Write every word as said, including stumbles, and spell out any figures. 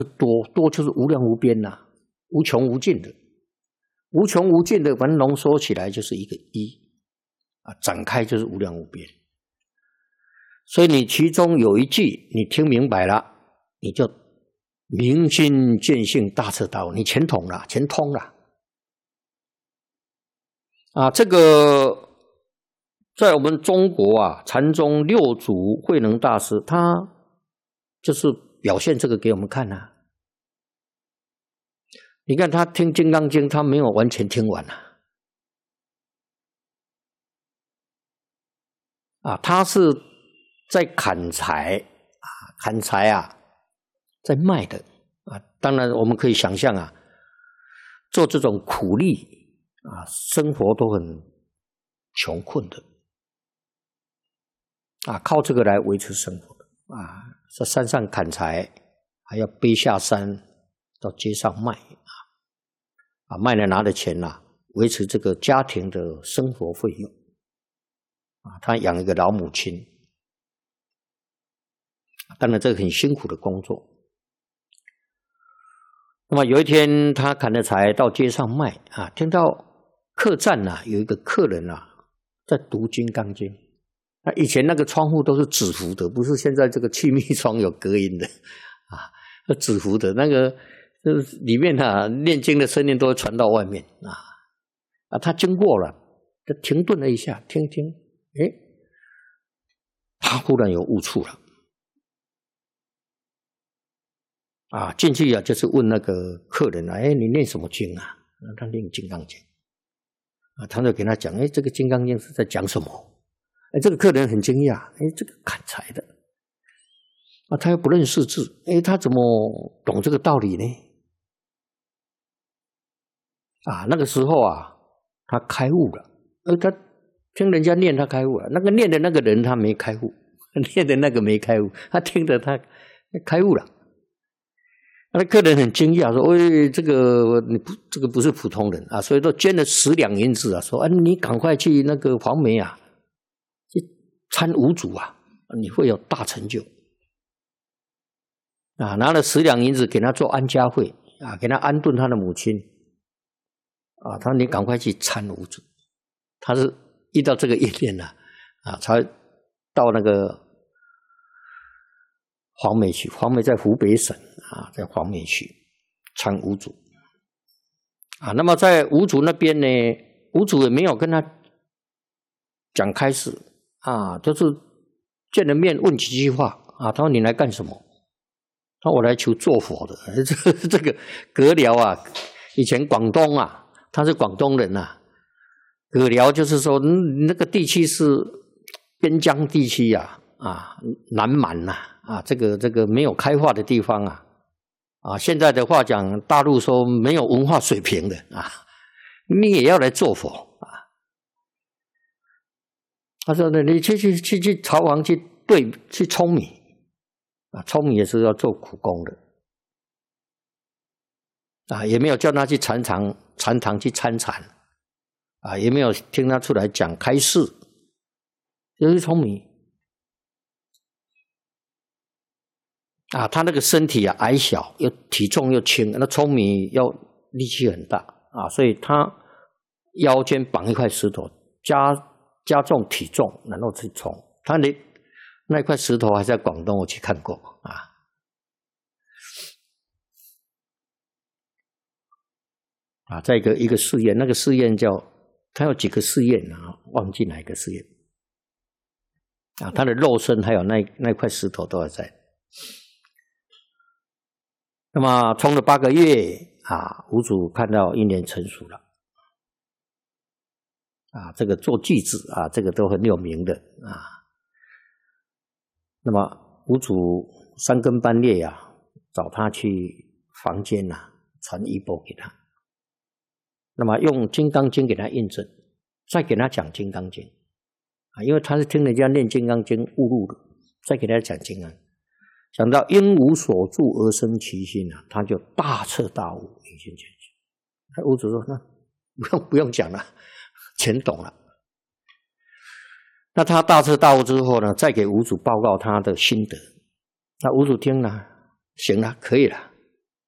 多多就是无量无边呐、啊，无穷无尽的，无穷无尽的，反正浓缩起来就是一个一啊，展开就是无量无边。所以你其中有一句你听明白了，你就明心见性大彻大悟，你全通了，全通了。啊，这个在我们中国啊，禅宗六祖慧能大师，他就是表现这个给我们看啊。你看他听《金刚经》，他没有完全听完啊。啊，他是在砍柴啊，砍柴啊，在卖的啊。当然，我们可以想象啊，做这种苦力啊，生活都很穷困的啊，靠这个来维持生活的啊，在山上砍柴，还要背下山到街上卖啊，啊，卖了拿的钱呐、啊，维持这个家庭的生活费用啊。他养一个老母亲，当然这个很辛苦的工作。那么有一天，他砍了柴到街上卖啊，听到客栈啊有一个客人啊在读《金刚经》。那以前那个窗户都是纸糊的，不是现在这个气密窗有隔音的啊，纸糊的那个，就是里面啊念经的声音都会传到外面啊啊，他经过了，他停顿了一下，听一听，诶，他忽然有悟处了。啊，进去啊，就是问那个客人啊，哎，你念什么经啊？他念《金刚经》啊，他就给他讲，哎，这个《金刚经》是在讲什么？哎，这个客人很惊讶，哎，这个砍柴的啊，他又不认识字，哎，他怎么懂这个道理呢？啊，那个时候啊，他开悟了，而他听人家念，他开悟了。那个念的那个人他没开悟，念的那个没开悟，他听着他开悟了。那客人很惊讶，说：“喂，这个你不，这个不是普通人啊！”所以都捐了十两银子啊，说：“啊，你赶快去那个黄梅啊，去参五祖啊，你会有大成就。”啊，拿了十两银子给他做安家会啊，给他安顿他的母亲啊。他说：“你赶快去参五祖。”他是遇到这个因缘了啊，才到那个黄梅去。黄梅在湖北省。啊，在黄梅区参五祖啊，那么在五祖那边呢，五祖也没有跟他讲开示啊，就是见了面问几句话啊。他说：“你来干什么？”他说：“我来求做佛的。”这这个粿寮啊，以前广东啊，他是广东人啊。粿寮就是说那个地区是边疆地区呀，啊，啊南蛮呐，啊，啊，这个这个没有开化的地方啊。啊，现在的话讲，大陆说没有文化水平的啊，你也要来做佛啊。他说呢，你去去去去朝房去对去舂米啊，舂米也是要做苦工的啊，也没有叫他去禅堂禅堂去参禅啊，也没有听他出来讲开示，就是舂米。啊，他那个身体啊矮小，又体重又轻，那舂米要力气很大啊，所以他腰间绑一块石头，加加重体重，然后去冲。他那那块石头还在广东，我去看过啊。啊，在一个一个寺院，那个寺院叫他有几个寺院啊，忘记哪一个寺院啊。他的肉身还有那那块石头都还在。那么冲了八个月啊，五祖看到因缘成熟了啊，这个做句子啊，这个都很有名的啊。那么五祖三更半夜呀、啊，找他去房间呐、啊，传衣钵给他。那么用《金刚经》给他印证，再给他讲《金刚经》啊，因为他是听人家念《金刚经》悟入的，再给他讲《金刚》。想到因无所住而生其心啊，他就大彻大悟，明心见性。五祖说：“那不用不用讲了，全懂了。”那他大彻大悟之后呢，再给五祖报告他的心得。那五祖听了，行了，可以了